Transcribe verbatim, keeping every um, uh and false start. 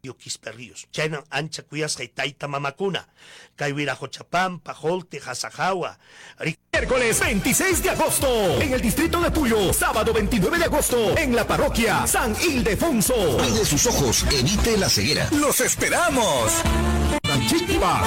Quisperrios. Chayna ancha cuyas taita mamakuna. Kaiwira Jochapampa, Jolte, Hasajawa. Miércoles veintiséis de agosto en el distrito de Puyo. Sábado veintinueve de agosto en la parroquia San Ildefonso. Cuide sus ojos, evite la ceguera. ¡Los esperamos!